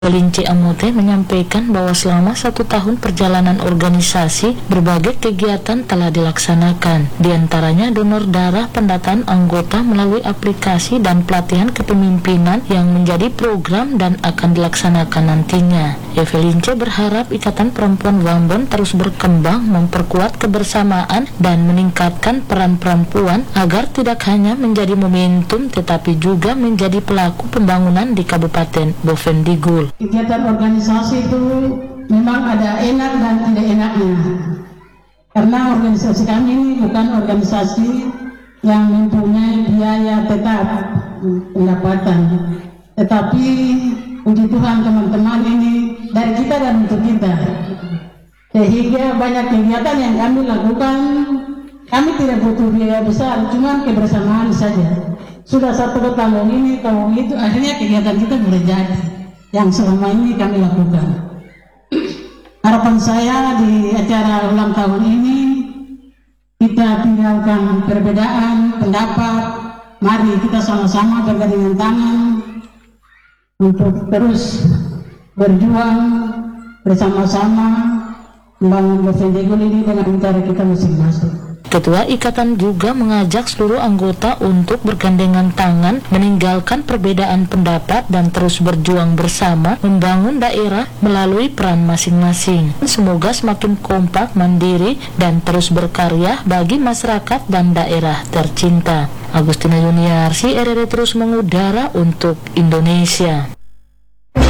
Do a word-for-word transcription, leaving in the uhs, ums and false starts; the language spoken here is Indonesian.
Lince Amote menyampaikan bahwa selama satu tahun perjalanan organisasi, berbagai kegiatan telah dilaksanakan. Di antaranya donor darah, pendataan anggota melalui aplikasi, dan pelatihan kepemimpinan yang menjadi program dan akan dilaksanakan nantinya. Evelince berharap Ikatan Perempuan Wambon terus berkembang, memperkuat kebersamaan, dan meningkatkan peran perempuan agar tidak hanya menjadi momentum tetapi juga menjadi pelaku pembangunan di Kabupaten Bovendigul. Kegiatan organisasi itu memang ada enak dan tidak enaknya, karena organisasi kami ini bukan organisasi yang mempunyai biaya tetap pendapatan, tetapi puji Tuhan teman-teman ini dari kita dan untuk kita, sehingga banyak kegiatan yang kami lakukan. Kami tidak butuh biaya besar, cuma kebersamaan saja. Sudah satu tahun ini, tahun itu, akhirnya kegiatan kita boleh jadi yang selama ini kami lakukan. Harapan saya di acara ulang tahun ini, kita tinggalkan perbedaan pendapat, mari kita sama-sama bergandengan tangan untuk terus berjuang bersama-sama membangun Bovendigul ini dengan cara kita masing-masing. Ketua Ikatan juga mengajak seluruh anggota untuk bergandengan tangan, meninggalkan perbedaan pendapat, dan terus berjuang bersama membangun daerah melalui peran masing-masing. Semoga semakin kompak, mandiri, dan terus berkarya bagi masyarakat dan daerah tercinta. Agustina Yuniarsi, R R I terus mengudara untuk Indonesia.